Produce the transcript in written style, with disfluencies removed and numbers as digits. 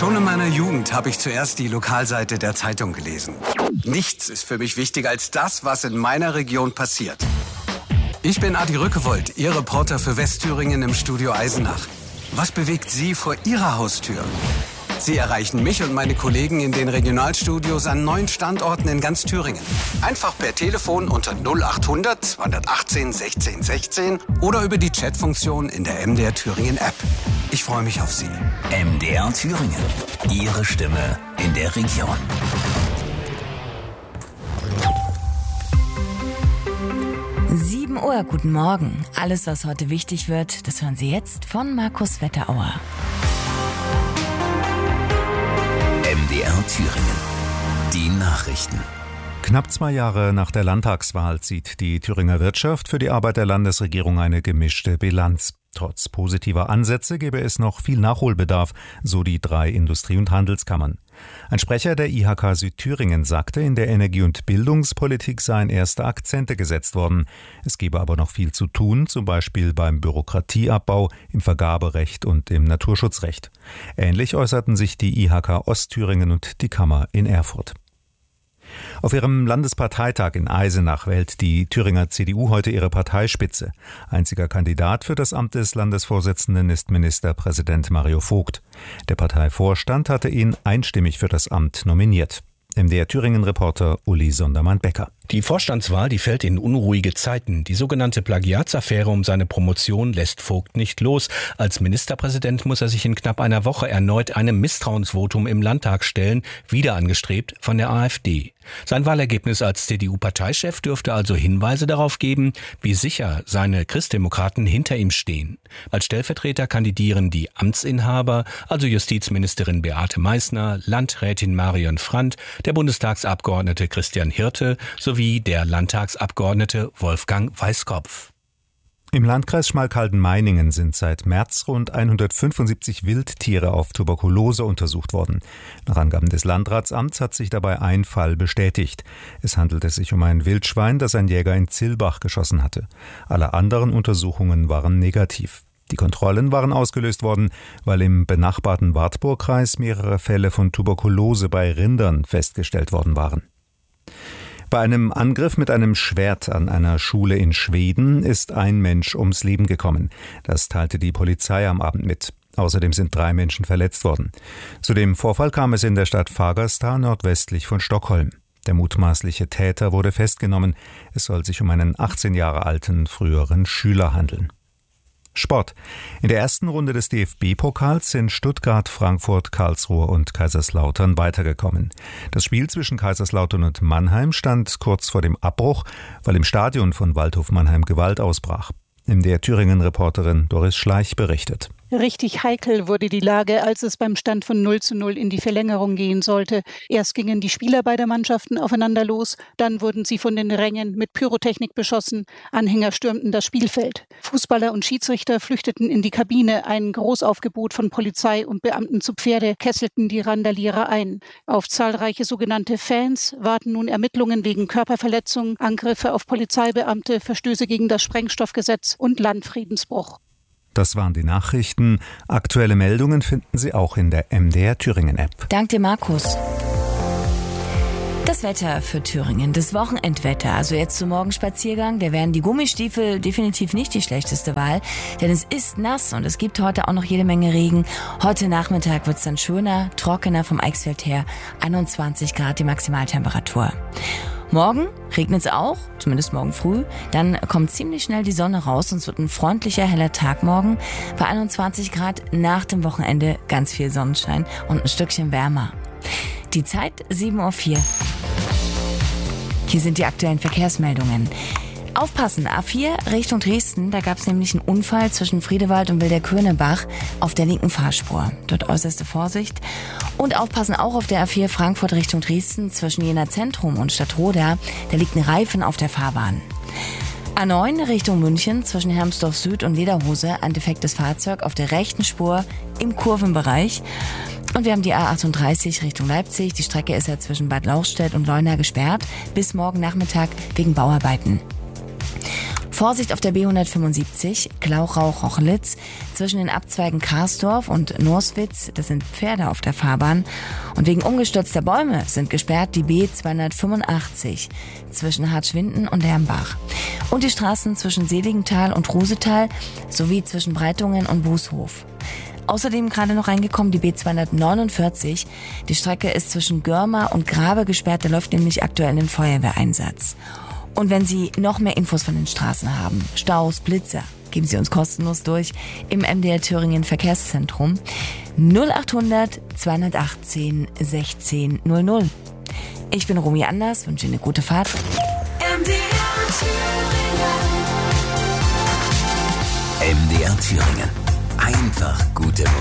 Schon in meiner Jugend habe ich zuerst die Lokalseite der Zeitung gelesen. Nichts ist für mich wichtiger als das, was in meiner Region passiert. Ich bin Adi Rückewold, Ihr Reporter für Westthüringen im Studio Eisenach. Was bewegt Sie vor Ihrer Haustür? Sie erreichen mich und meine Kollegen in den Regionalstudios an 9 Standorten in ganz Thüringen. Einfach per Telefon unter 0800 218 16 16 oder über die Chatfunktion in der MDR Thüringen App. Ich freue mich auf Sie. MDR Thüringen. Ihre Stimme in der Region. Uhr, guten Morgen. Alles, was heute wichtig wird, das hören Sie jetzt von Markus Wetterauer. MDR Thüringen. Die Nachrichten. Knapp 2 Jahre nach der Landtagswahl zieht die Thüringer Wirtschaft für die Arbeit der Landesregierung eine gemischte Bilanz. Trotz positiver Ansätze gäbe es noch viel Nachholbedarf, so die 3 Industrie- und Handelskammern. Ein Sprecher der IHK Südthüringen sagte, in der Energie- und Bildungspolitik seien erste Akzente gesetzt worden. Es gebe aber noch viel zu tun, zum Beispiel beim Bürokratieabbau, im Vergaberecht und im Naturschutzrecht. Ähnlich äußerten sich die IHK Ostthüringen und die Kammer in Erfurt. Auf ihrem Landesparteitag in Eisenach wählt die Thüringer CDU heute ihre Parteispitze. Einziger Kandidat für das Amt des Landesvorsitzenden ist Ministerpräsident Mario Vogt. Der Parteivorstand hatte ihn einstimmig für das Amt nominiert. MDR Thüringen-Reporter Uli Sondermann-Becker. Die Vorstandswahl, die fällt in unruhige Zeiten. Die sogenannte Plagiatsaffäre um seine Promotion lässt Vogt nicht los. Als Ministerpräsident muss er sich in knapp einer Woche erneut einem Misstrauensvotum im Landtag stellen, wieder angestrebt von der AfD. Sein Wahlergebnis als CDU-Parteichef dürfte also Hinweise darauf geben, wie sicher seine Christdemokraten hinter ihm stehen. Als Stellvertreter kandidieren die Amtsinhaber, also Justizministerin Beate Meißner, Landrätin Marion Frandt, der Bundestagsabgeordnete Christian Hirte sowie der Landtagsabgeordnete Wolfgang Weißkopf. Im Landkreis Schmalkalden-Meiningen sind seit März rund 175 Wildtiere auf Tuberkulose untersucht worden. Nach Angaben des Landratsamts hat sich dabei ein Fall bestätigt. Es handelte sich um ein Wildschwein, das ein Jäger in Zillbach geschossen hatte. Alle anderen Untersuchungen waren negativ. Die Kontrollen waren ausgelöst worden, weil im benachbarten Wartburgkreis mehrere Fälle von Tuberkulose bei Rindern festgestellt worden waren. Bei einem Angriff mit einem Schwert an einer Schule in Schweden ist ein Mensch ums Leben gekommen. Das teilte die Polizei am Abend mit. Außerdem sind 3 Menschen verletzt worden. Zu dem Vorfall kam es in der Stadt Fagersta nordwestlich von Stockholm. Der mutmaßliche Täter wurde festgenommen. Es soll sich um einen 18 Jahre alten früheren Schüler handeln. Sport. In der ersten Runde des DFB-Pokals sind Stuttgart, Frankfurt, Karlsruhe und Kaiserslautern weitergekommen. Das Spiel zwischen Kaiserslautern und Mannheim stand kurz vor dem Abbruch, weil im Stadion von Waldhof Mannheim Gewalt ausbrach. MDR Thüringen-Reporterin Doris Schleich berichtet. Richtig heikel wurde die Lage, als es beim Stand von 0:0 in die Verlängerung gehen sollte. Erst gingen die Spieler beider Mannschaften aufeinander los, dann wurden sie von den Rängen mit Pyrotechnik beschossen. Anhänger stürmten das Spielfeld. Fußballer und Schiedsrichter flüchteten in die Kabine. Ein Großaufgebot von Polizei und Beamten zu Pferde kesselten die Randalierer ein. Auf zahlreiche sogenannte Fans warten nun Ermittlungen wegen Körperverletzung, Angriffe auf Polizeibeamte, Verstöße gegen das Sprengstoffgesetz und Landfriedensbruch. Das waren die Nachrichten. Aktuelle Meldungen finden Sie auch in der MDR Thüringen App. Dank dir, Markus. Das Wetter für Thüringen, das Wochenendwetter, also jetzt zum Morgenspaziergang, da wären die Gummistiefel definitiv nicht die schlechteste Wahl, denn es ist nass und es gibt heute auch noch jede Menge Regen. Heute Nachmittag wird es dann schöner, trockener vom Eichsfeld her, 21 Grad die Maximaltemperatur. Morgen regnet es auch, zumindest morgen früh. Dann kommt ziemlich schnell die Sonne raus und es wird ein freundlicher, heller Tag morgen. Bei 21 Grad nach dem Wochenende ganz viel Sonnenschein und ein Stückchen wärmer. Die Zeit 7:04 Uhr. Hier sind die aktuellen Verkehrsmeldungen. Aufpassen, A4 Richtung Dresden, da gab es nämlich einen Unfall zwischen Friedewald und Wilderkürnebach auf der linken Fahrspur. Dort äußerste Vorsicht. Und aufpassen auch auf der A4 Frankfurt Richtung Dresden zwischen Jena Zentrum und Stadtroda, da liegt ein Reifen auf der Fahrbahn. A9 Richtung München zwischen Hermsdorf Süd und Lederhose, ein defektes Fahrzeug auf der rechten Spur im Kurvenbereich. Und wir haben die A38 Richtung Leipzig. Die Strecke ist ja zwischen Bad Lauchstädt und Leuna gesperrt bis morgen Nachmittag wegen Bauarbeiten. Vorsicht auf der B175, Klauchau-Rochlitz, zwischen den Abzweigen Karsdorf und Norswitz, das sind Pferde auf der Fahrbahn. Und wegen umgestürzter Bäume sind gesperrt die B285 zwischen Hartschwinden und Lärmbach. Und die Straßen zwischen Seligenthal und Rusetal sowie zwischen Breitungen und Bußhof. Außerdem gerade noch reingekommen die B249. Die Strecke ist zwischen Görma und Grabe gesperrt, da läuft nämlich aktuell ein Feuerwehreinsatz. Und wenn Sie noch mehr Infos von den Straßen haben, Staus, Blitzer, geben Sie uns kostenlos durch im MDR Thüringen Verkehrszentrum 0800 218 16 00. Ich bin Romy Anders, wünsche Ihnen eine gute Fahrt. MDR Thüringen. Einfach gute Musik.